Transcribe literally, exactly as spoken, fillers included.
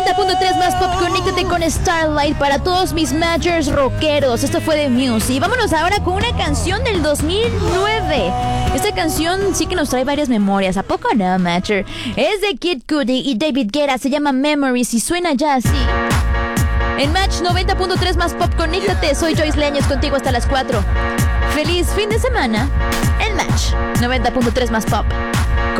noventa punto tres más pop, conéctate con Starlight para todos mis matchers rockeros. Esto fue de Muse. Y vámonos ahora con una canción del dos mil nueve. Esta canción sí que nos trae varias memorias. ¿A poco no, matcher? Es de Kid Cudi y David Guetta. Se llama Memories y suena ya así. En Match noventa punto tres más pop, conéctate. Soy Joyce Leños contigo hasta las cuatro. Feliz fin de semana en Match noventa punto tres más pop.